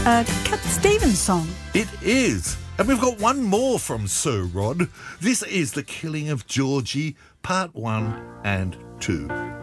a Cat Stevens song. It is. And we've got one more from Sir Rod. This is The Killing of Georgie, Part 1 and 2.